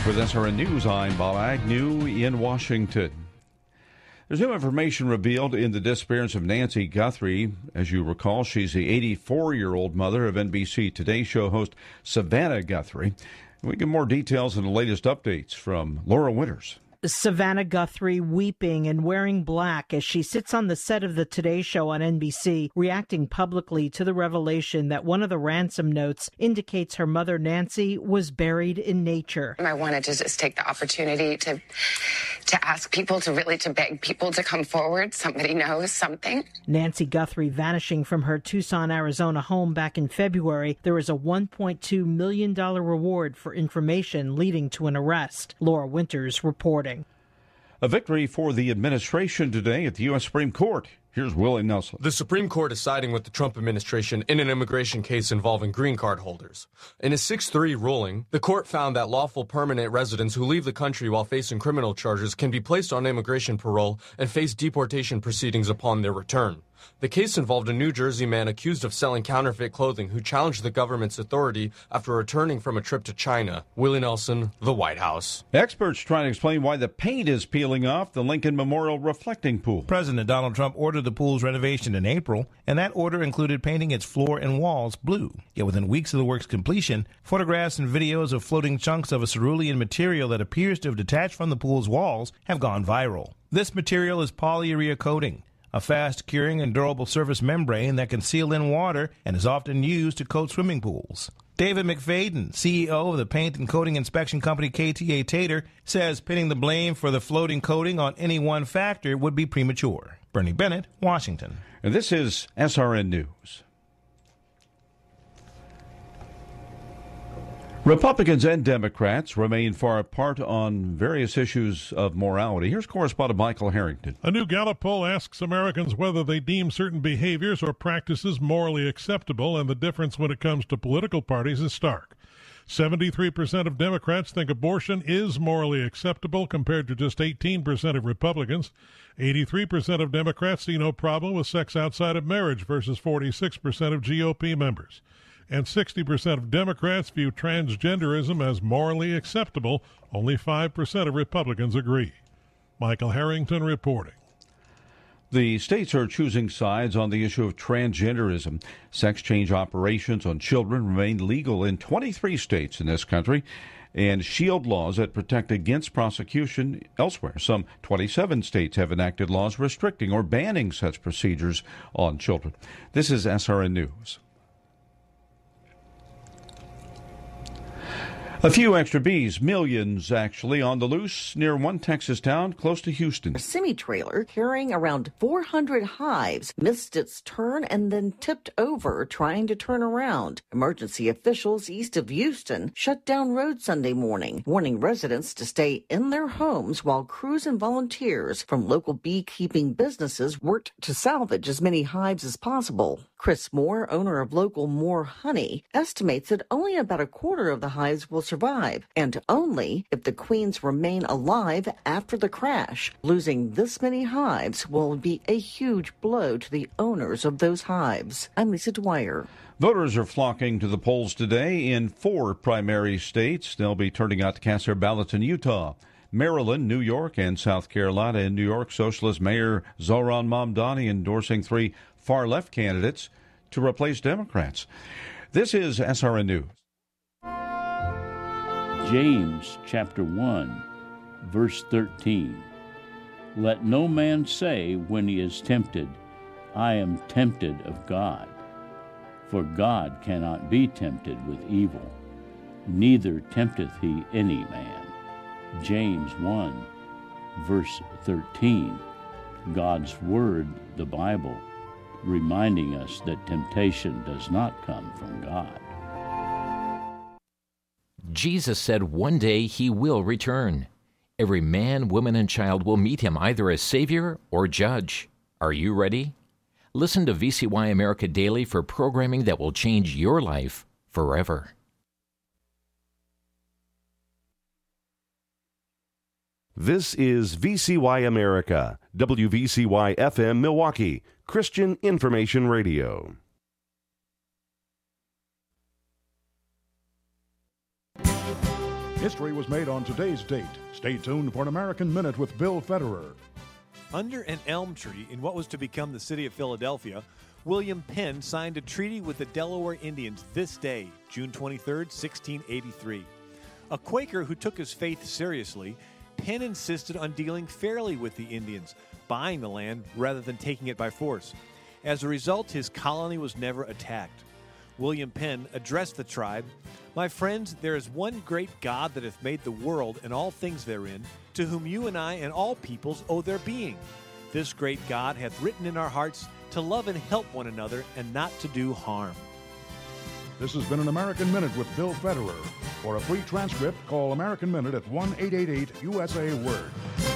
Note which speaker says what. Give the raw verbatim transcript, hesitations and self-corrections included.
Speaker 1: With S R N News, I'm Bob Agnew in Washington. There's new information revealed in the disappearance of Nancy Guthrie. As you recall, she's the eighty-four-year-old mother of N B C Today Show host Savannah Guthrie. We get more details and the latest updates from Laura Winters.
Speaker 2: Savannah Guthrie weeping and wearing black as she sits on the set of the Today Show on N B C, reacting publicly to the revelation that one of the ransom notes indicates her mother, Nancy, was buried in nature.
Speaker 3: I wanted to just take the opportunity to to ask people, to really to beg people to come forward. Somebody knows something.
Speaker 2: Nancy Guthrie vanishing from her Tucson, Arizona home back in February. There was a one point two million dollars reward for information leading to an arrest. Laura Winters reporting.
Speaker 1: A victory for the administration today at the U S Supreme Court. Here's Willie Nelson.
Speaker 4: The Supreme Court is siding with the Trump administration in an immigration case involving green card holders. In a six three ruling, the court found that lawful permanent residents who leave the country while facing criminal charges can be placed on immigration parole and face deportation proceedings upon their return. The case involved a New Jersey man accused of selling counterfeit clothing who challenged the government's authority after returning from a trip to China. Willie Nelson, the White House.
Speaker 1: Experts trying to explain why the paint is peeling off the Lincoln Memorial reflecting pool.
Speaker 5: President Donald Trump ordered the pool's renovation in April, and that order included painting its floor and walls blue. Yet within weeks of the work's completion, photographs and videos of floating chunks of a cerulean material that appears to have detached from the pool's walls have gone viral. This material is polyurea coating, a fast-curing and durable surface membrane that can seal in water and is often used to coat swimming pools. David McFadden, C E O of the paint and coating inspection company K T A Tater, says pinning the blame for the floating coating on any one factor would be premature. Bernie Bennett, Washington.
Speaker 1: And this is S R N News. Republicans and Democrats remain far apart on various issues of morality. Here's correspondent Michael Harrington.
Speaker 6: A new Gallup poll asks Americans whether they deem certain behaviors or practices morally acceptable, and the difference when it comes to political parties is stark. seventy-three percent of Democrats think abortion is morally acceptable compared to just eighteen percent of Republicans. eighty-three percent of Democrats see no problem with sex outside of marriage versus forty-six percent of G O P members. And sixty percent of Democrats view transgenderism as morally acceptable. Only five percent of Republicans agree. Michael Harrington reporting.
Speaker 1: The states are choosing sides on the issue of transgenderism. Sex change operations on children remain legal in twenty-three states in this country, and shield laws that protect against prosecution elsewhere. Some twenty-seven states have enacted laws restricting or banning such procedures on children. This is S R N News. A few extra bees, millions actually, on the loose near one Texas town close to Houston.
Speaker 7: A semi-trailer carrying around four hundred hives missed its turn and then tipped over trying to turn around. Emergency officials east of Houston shut down roads Sunday morning, warning residents to stay in their homes while crews and volunteers from local beekeeping businesses worked to salvage as many hives as possible. Chris Moore, owner of local Moore Honey, estimates that only about a quarter of the hives will survive, and only if the queens remain alive after the crash. Losing this many hives will be a huge blow to the owners of those hives. I'm Lisa Dwyer.
Speaker 1: Voters are flocking to the polls today in four primary states. They'll be turning out to cast their ballots in Utah, Maryland, New York, and South Carolina. In New York, Socialist Mayor Zohran Mamdani endorsing three far-left candidates to replace Democrats. This is S R N News.
Speaker 8: James chapter one, verse thirteen. Let no man say when he is tempted, I am tempted of God. For God cannot be tempted with evil, neither tempteth he any man. James one, verse thirteen. God's Word, the Bible, reminding us that temptation does not come from God.
Speaker 9: Jesus said one day he will return. Every man, woman, and child will meet him either as Savior or Judge. Are you ready? Listen to V C Y America Daily for programming that will change your life forever.
Speaker 10: This is V C Y America, W V C Y F M Milwaukee, Christian Information Radio.
Speaker 11: History was made on today's date. Stay tuned for an American Minute with Bill Federer.
Speaker 12: Under an elm tree in what was to become the city of Philadelphia, William Penn signed a treaty with the Delaware Indians this day, June twenty-third, sixteen eighty-three. A Quaker who took his faith seriously, Penn insisted on dealing fairly with the Indians, buying the land rather than taking it by force. As a result, his colony was never attacked. William Penn addressed the tribe, "My friends, there is one great God that hath made the world and all things therein, to whom you and I and all peoples owe their being. This great God hath written in our hearts to love and help one another and not to do harm."
Speaker 11: This has been an American Minute with Bill Federer. For a free transcript, call American Minute at one eight eight eight U S A Word.